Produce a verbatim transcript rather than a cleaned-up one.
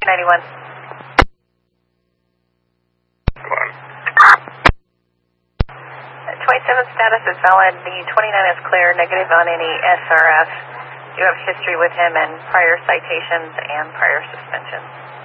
ninety-one. twenty-seven status is valid. The twenty-nine is clear, negative on any S R F. You have history with him and prior citations and prior suspensions.